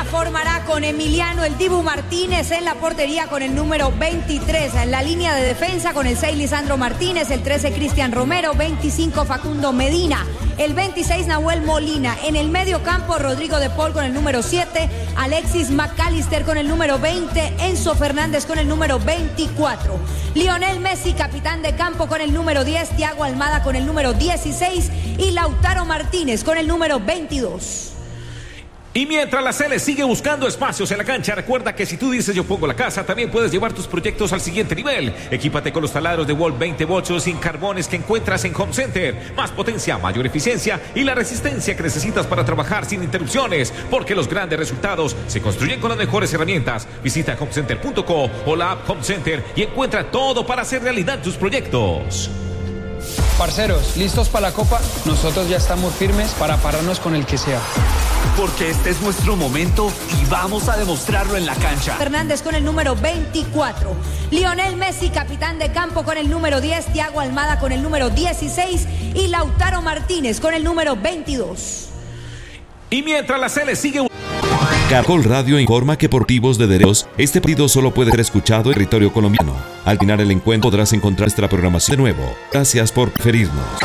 La formará con Emiliano el Dibu Martínez en la portería con el número 23. En la línea de defensa con el 6 Lisandro Martínez, el 13 Cristian Romero, 25 Facundo Medina, el 26 Nahuel Molina. En el medio campo Rodrigo de Paul con el número 7, Alexis McAllister con el número 20, Enzo Fernández con el número 24. Lionel Messi, capitán de campo con el número 10, Thiago Almada con el número 16 y Lautaro Martínez con el número 22. Y mientras la Sele sigue buscando espacios en la cancha, recuerda que si tú dices yo pongo la casa, también puedes llevar tus proyectos al siguiente nivel. Equípate con los taladros de Wall 20 voltios sin carbones que encuentras en Home Center. Más potencia, mayor eficiencia y la resistencia que necesitas para trabajar sin interrupciones, porque los grandes resultados se construyen con las mejores herramientas. Visita homecenter.co o la app Home Center y encuentra todo para hacer realidad tus proyectos. Parceros, ¿listos para la Copa? Nosotros ya estamos firmes para pararnos con el que sea. Porque este es nuestro momento y vamos a demostrarlo en la cancha. Fernández con el número 24. Lionel Messi, capitán de campo con el número 10. Thiago Almada con el número 16. Y Lautaro Martínez con el número 22. Y mientras la Sele sigue... Caracol Radio informa que por motivos de derechos, este partido solo puede ser escuchado en territorio colombiano. Al final del encuentro podrás encontrar nuestra programación de nuevo. Gracias por preferirnos.